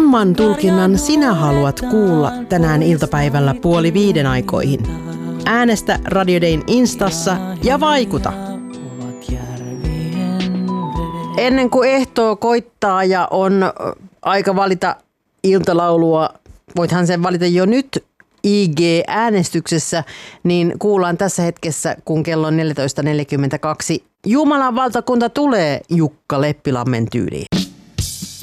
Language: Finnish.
Kumman tulkinnan sinä haluat kuulla tänään iltapäivällä 4:30 aikoihin? Äänestä Radio Dayn Instassa ja vaikuta! Ennen kuin ehtoo koittaa ja on aika valita iltalaulua, voithan sen valita jo nyt IG-äänestyksessä, niin kuullaan tässä hetkessä, kun kello on 14.42. Jumalan valtakunta tulee Jukka Leppilammen tyyliin.